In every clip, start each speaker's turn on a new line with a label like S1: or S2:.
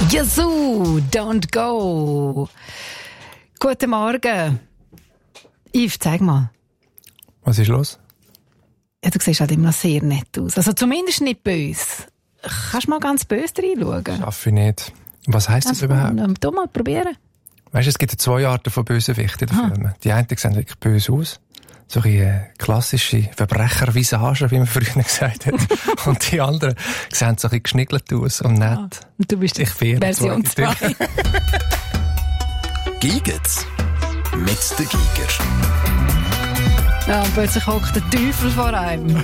S1: Yazoo, don't go. Guten Morgen. Yves, zeig mal.
S2: Was ist los?
S1: Ja, du siehst halt immer noch sehr nett aus. Also zumindest nicht böse. Kannst du mal ganz böse reinschauen?
S2: Schaffe ich nicht. Was heisst das überhaupt?
S1: Du mal probieren.
S2: Weißt du, es gibt 2 Arten von Bösewichten in den Filmen. Die einen sehen wirklich böse aus. So eine klassische Verbrechervisage, wie man früher gesagt hat. Und die anderen sehen so ein bisschen geschniggelt aus und nett.
S1: Und du bist die Version 2.
S3: Giget's mit der Giger.
S1: Ja, und plötzlich hockt der Teufel vor einem.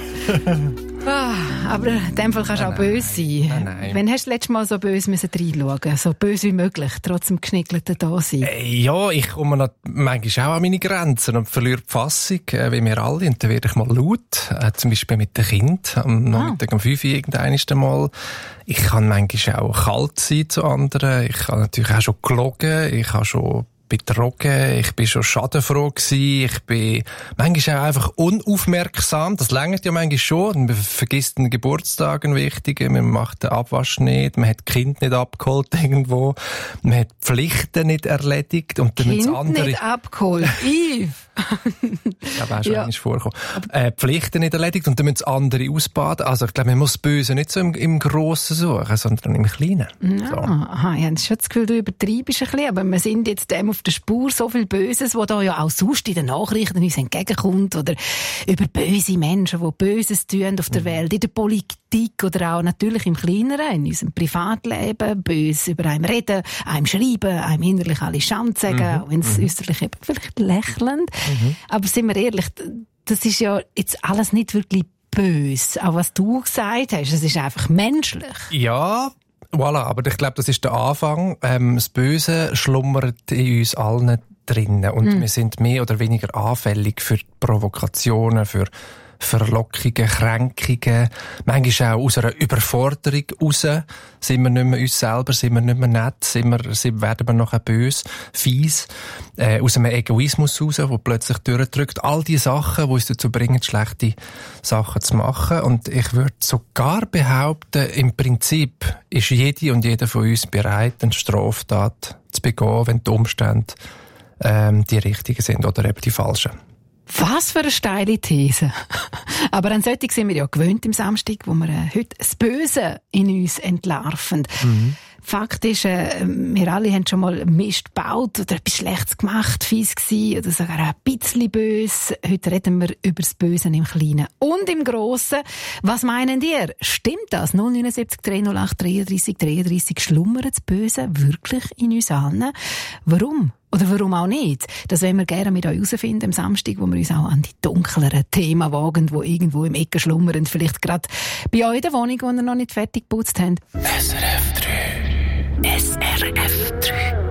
S1: Aber in dem Fall kannst du auch böse sein.
S2: Nein.
S1: Wann hast du das letzte Mal so böse reinschauen? So böse wie möglich, trotz dem geschniggelten Dasein?
S2: Ja, ich komme manchmal auch an meine Grenzen und verliere die Fassung, wie wir alle. Und dann werde ich mal laut, zum Beispiel mit dem Kind, am Nachmittag um 5 Uhr irgendein Mal. Ich kann manchmal auch kalt sein zu anderen. Ich habe natürlich auch schon gelogen. Ich habe schon betrogen, ich bin schon schadenfroh gewesen, ich bin manchmal auch einfach unaufmerksam, das reicht ja manchmal schon, man vergisst den Geburtstag, einen wichtigen, man macht den Abwasch nicht, man hat das Kind nicht abgeholt irgendwo, man hat Pflichten nicht erledigt und dann
S1: Kind
S2: andere...
S1: nicht abgeholt, Yves!
S2: Ja, wäre schon einmal vorgekommen. Pflichten nicht erledigt und dann müssen andere ausbaden. Also ich glaube, man muss das Böse nicht so im Grossen suchen, sondern im Kleinen.
S1: Ja,
S2: so.
S1: aha, ich habe schon das Gefühl, du übertreibst ein bisschen, aber wir sind jetzt dem auf der Spur so viel Böses, was da ja auch sonst in den Nachrichten uns entgegenkommt, oder über böse Menschen, die Böses tun auf der Welt, in der Politik oder auch natürlich im Kleineren, in unserem Privatleben, böse über einem reden, einem schreiben, einem innerlich alle Schande sagen, auch wenn es äußerlich eben vielleicht lächelnd. Aber sind wir ehrlich, das ist ja jetzt alles nicht wirklich böse. Auch was du gesagt hast, es ist einfach menschlich.
S2: Ja, voilà, aber ich glaube, das ist der Anfang. Das Böse schlummert in uns allen drinnen und wir sind mehr oder weniger anfällig für Provokationen, für Verlockungen, Kränkungen, manchmal auch aus einer Überforderung raus, sind wir nicht mehr uns selber, sind wir nicht mehr nett, werden wir nachher böse, fies, aus einem Egoismus raus, der plötzlich durchdrückt. All die Sachen, die uns dazu bringen, schlechte Sachen zu machen. Und ich würde sogar behaupten, im Prinzip ist jede und jeder von uns bereit, eine Straftat zu begehen, wenn die Umstände die richtigen sind oder eben die falschen.
S1: Was für eine steile These. Aber an solche sind wir ja gewöhnt im Samstag, wo wir heute das Böse in uns entlarven. Fakt ist, wir alle haben schon mal Mist gebaut oder etwas Schlechtes gemacht, fies gewesen oder sogar ein bisschen böse. Heute reden wir über das Böse im Kleinen und im Grossen. Was meinen ihr? Stimmt das? 079 308 33 33. Schlummert das Böse wirklich in uns allen? Warum? Oder warum auch nicht? Das wollen wir gerne mit euch herausfinden am Samstag, wo wir uns auch an die dunkleren Themen wagen, die irgendwo im Ecken schlummern. Vielleicht gerade bei euch in der Wohnung, die ihr noch nicht fertig geputzt habt.
S3: SRF 3. SRF 3.